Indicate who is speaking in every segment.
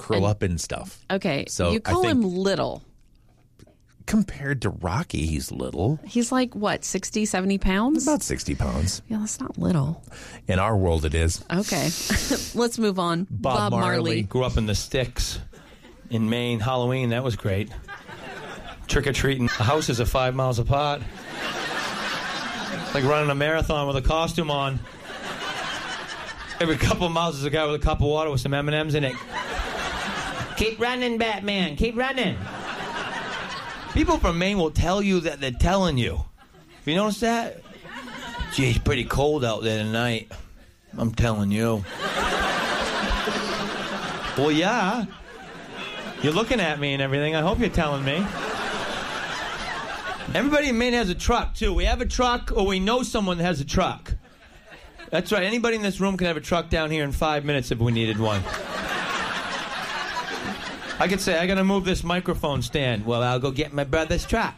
Speaker 1: curl up and stuff.
Speaker 2: Okay,
Speaker 1: so
Speaker 2: you call him little.
Speaker 1: Compared to Rocky, he's little.
Speaker 2: He's like, what, 60, 70 pounds?
Speaker 1: About 60 pounds.
Speaker 2: Yeah, that's not little.
Speaker 1: In our world, it is.
Speaker 2: Okay. Let's move on.
Speaker 1: Bob Marley.
Speaker 3: Grew up in the sticks in Maine. Halloween, that was great. Trick-or-treating. The houses are 5 miles apart. Like running a marathon with a costume on. Every couple of miles there's a guy with a cup of water with some M&Ms in it. Keep running, Batman. Keep running. People from Maine will tell you that they're telling you. You notice that? Gee, it's pretty cold out there tonight. I'm telling you. Well, yeah. You're looking at me and everything. I hope you're telling me. Everybody in Maine has a truck, too. We have a truck, or we know someone that has a truck. That's right. Anybody in this room can have a truck down here in 5 minutes if we needed one. I could say, I gotta move this microphone stand. Well, I'll go get my brother's truck.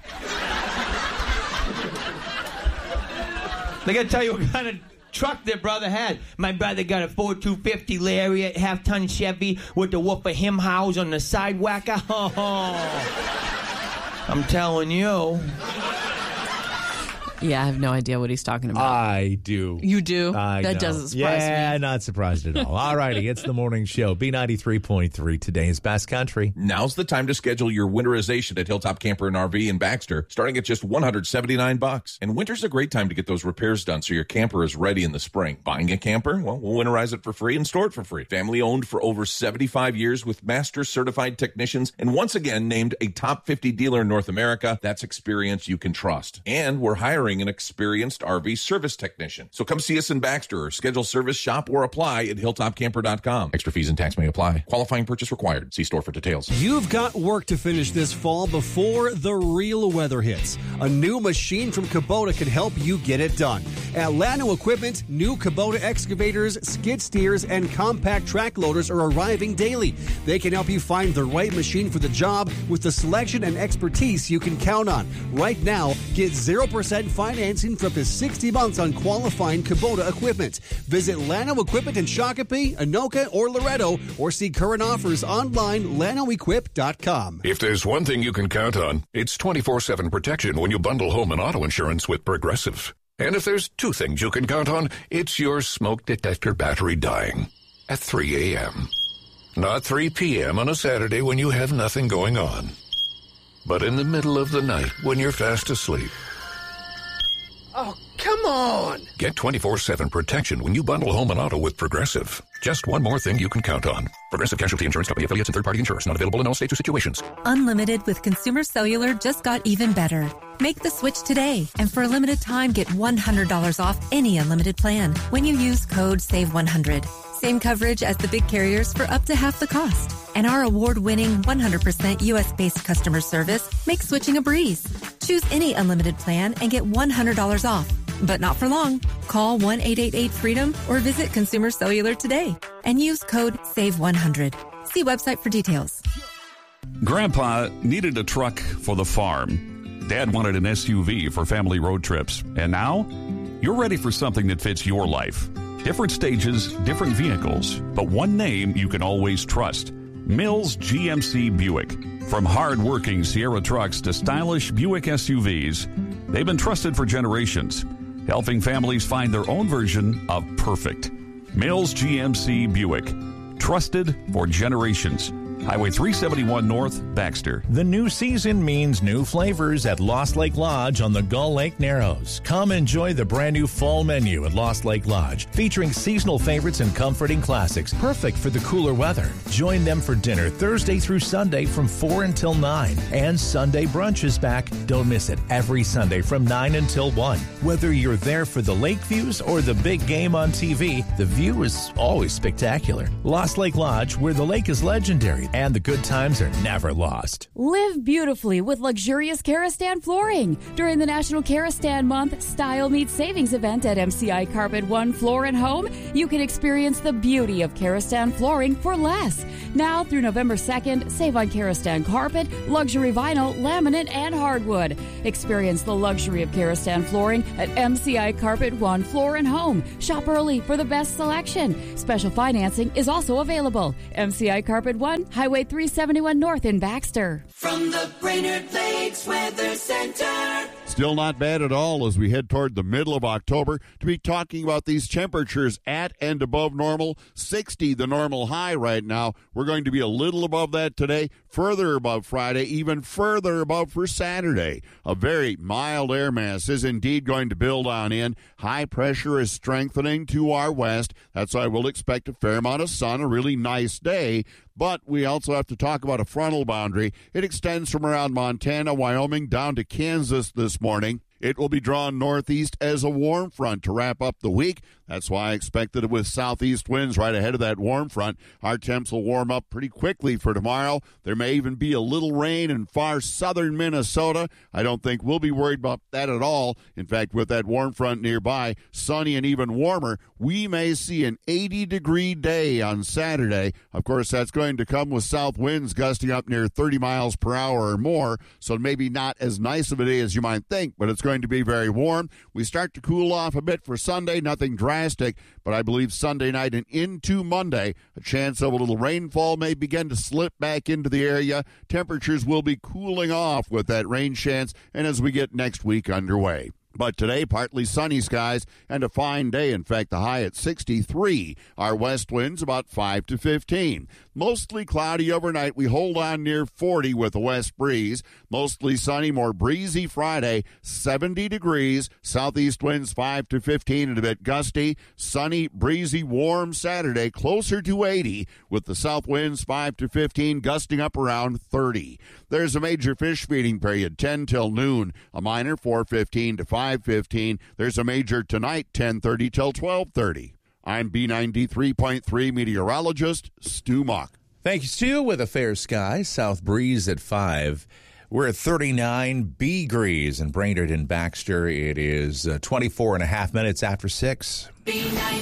Speaker 3: They gotta tell you what kind of truck their brother had. My brother got a Ford 250 Lariat, half-ton Chevy with the woof of him house on the sidewalk. Oh, I'm telling you.
Speaker 2: Yeah, I have no idea what he's talking about.
Speaker 1: I do.
Speaker 2: You do?
Speaker 1: I
Speaker 2: that
Speaker 1: know.
Speaker 2: doesn't surprise me.
Speaker 1: Yeah, not surprised at all. All righty, it's the morning show. B93.3, today's best country.
Speaker 4: Now's the time to schedule your winterization at Hilltop Camper and RV in Baxter, starting at just $179. And winter's a great time to get those repairs done so your camper is ready in the spring. Buying a camper? Well, we'll winterize it for free and store it for free. Family owned for over 75 years with master certified technicians, and once again named a top 50 dealer in North America. That's experience you can trust. And we're hiring an experienced RV service technician. So come see us in Baxter or schedule service, shop, or apply at hilltopcamper.com. Extra fees and tax may apply. Qualifying purchase required. See store for details.
Speaker 5: You've got work to finish this fall before the real weather hits. A new machine from Kubota can help you get it done. At Llano Equipment, new Kubota excavators, skid steers, and compact track loaders are arriving daily. They can help you find the right machine for the job with the selection and expertise you can count on. Right now, get 0% financing for up to 60 months on qualifying Kubota equipment. Visit Llano Equipment in Shakopee, Anoka, or Loretto, or see current offers online, LanoEquip.com.
Speaker 6: If there's one thing you can count on, it's 24/7 protection when you bundle home and auto insurance with Progressive. And if there's two things you can count on, it's your smoke detector battery dying at 3 a.m. Not 3 p.m. on a Saturday when you have nothing going on, but in the middle of the night when you're fast asleep.
Speaker 7: Oh, come on!
Speaker 6: Get 24/7 protection when you bundle home and auto with Progressive. Just one more thing you can count on. Progressive Casualty Insurance Company, affiliates, and third-party insurers. Not available in all states or situations.
Speaker 8: Unlimited with Consumer Cellular just got even better. Make the switch today, and for a limited time, get $100 off any unlimited plan when you use code SAVE100. Same coverage as the big carriers for up to half the cost. And our award-winning 100% U.S.-based customer service makes switching a breeze. Choose any unlimited plan and get $100 off. But not for long. Call 1-888-FREEDOM or visit Consumer Cellular today and use code SAVE100. See website for details.
Speaker 9: Grandpa needed a truck for the farm. Dad wanted an SUV for family road trips. And now, you're ready for something that fits your life. Different stages, different vehicles, but one name you can always trust. Mills GMC Buick. From hard-working Sierra trucks to stylish Buick SUVs, they've been trusted for generations, helping families find their own version of perfect. Mills GMC Buick. Trusted for generations. Highway 371 North, Baxter.
Speaker 10: The new season means new flavors at Lost Lake Lodge on the Gull Lake Narrows. Come enjoy the brand new fall menu at Lost Lake Lodge, featuring seasonal favorites and comforting classics, perfect for the cooler weather. Join them for dinner Thursday through Sunday from 4 until 9. And Sunday brunch is back. Don't miss it every Sunday from 9 until 1. Whether you're there for the lake views or the big game on TV, the view is always spectacular. Lost Lake Lodge, where the lake is legendary and the good times are never lost.
Speaker 11: Live beautifully with luxurious Karastan flooring. During the National Karastan Month Style Meets Savings event at MCI Carpet One Floor and Home, you can experience the beauty of Karastan flooring for less. Now through November 2nd, save on Karastan carpet, luxury vinyl, laminate, and hardwood. Experience the luxury of Karastan flooring at MCI Carpet One Floor and Home. Shop early for the best selection. Special financing is also available. MCI Carpet One, Highway 371 North in Baxter.
Speaker 12: From the Brainerd Lakes Weather Center.
Speaker 13: Still not bad at all as we head toward the middle of October to be talking about these temperatures at and above normal. 60 the normal high right now. We're going to be a little above that today, further above Friday, even further above for Saturday. A very mild air mass is indeed going to build on in. High pressure is strengthening to our west. That's why we'll expect a fair amount of sun, a really nice day. But we also have to talk about a frontal boundary. It extends from around Montana, Wyoming, down to Kansas this morning. It will be drawn northeast as a warm front to wrap up the week. That's why I expect that with southeast winds right ahead of that warm front, our temps will warm up pretty quickly for tomorrow. There may even be a little rain in far southern Minnesota. I don't think we'll be worried about that at all. In fact, with that warm front nearby, sunny and even warmer, we may see an 80-degree day on Saturday. Of course, that's going to come with south winds gusting up near 30 miles per hour or more, so maybe not as nice of a day as you might think, but it's going to be very warm. We start to cool off a bit for Sunday, nothing drastic, but I believe Sunday night and into Monday, a chance of a little rainfall may begin to slip back into the area. Temperatures will be cooling off with that rain chance, and as we get next week underway. But today, partly sunny skies and a fine day. In fact, the high at 63. Our west winds about 5 to 15. Mostly cloudy overnight. We hold on near 40 with a west breeze. Mostly sunny, more breezy Friday, 70 degrees. Southeast winds 5 to 15 and a bit gusty. Sunny, breezy, warm Saturday, closer to 80 with the south winds 5 to 15, gusting up around 30. There's a major fish feeding period, 10 till noon. A minor, 4:15 to 5:15. There's a major tonight, 10:30 till 12:30. I'm B93.3 meteorologist Stu Muck.
Speaker 1: Thank you, Stu. With a fair sky, south breeze at 5. We're at 39 degrees in Brainerd and Baxter. It is 24 and a half minutes after 6.